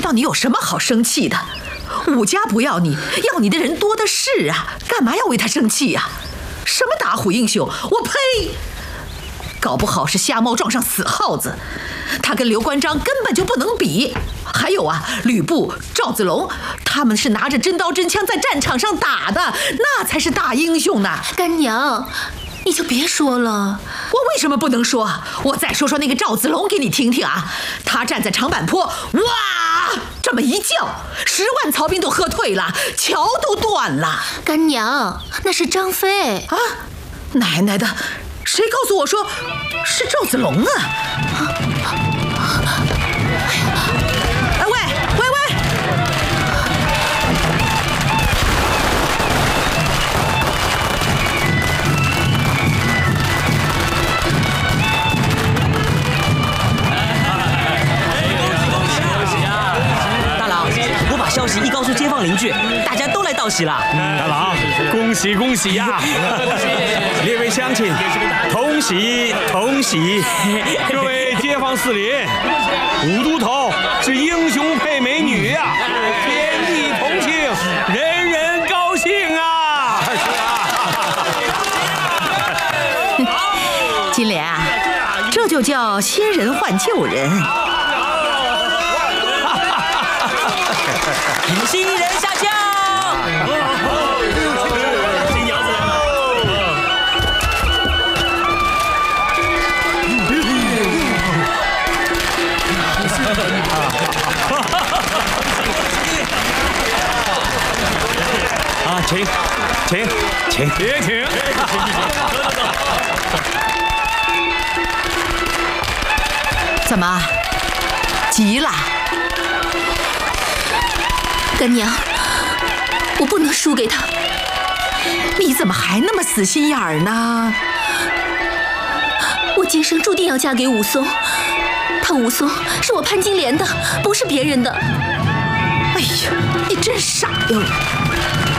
叫你有什么好生气的？武家不要你，要你的人多的是啊，干嘛要为他生气呀？什么打虎英雄，我呸！搞不好是瞎猫撞上死耗子，他跟刘关张根本就不能比。还有啊，吕布、赵子龙，他们是拿着真刀真枪在战场上打的，那才是大英雄呢。 干娘，你就别说了。 我为什么不能说？我再说说那个赵子龙给你听听啊。他站在长坂坡，哇，这么一叫，10万曹兵都喝退了，桥都断了。 干娘，那是张飞啊！奶奶的，谁告诉我说是赵子龙啊？ 消息一告诉街坊邻居，大家都来道喜了。 大郎，恭喜恭喜呀！列位乡亲，同喜同喜！各位街坊四邻，武都头是英雄配美女呀，天地同庆，人人高兴啊！ 金莲啊，这就叫先人换旧人。 新人下轿， 新娘子来了。啊，请。别请。 怎么急了？ 干娘，我不能输给他。 你怎么还那么死心眼儿呢？ 我今生注定要嫁给武松，他武松是我潘金莲的，不是别人的。 哎呀，你真傻哟！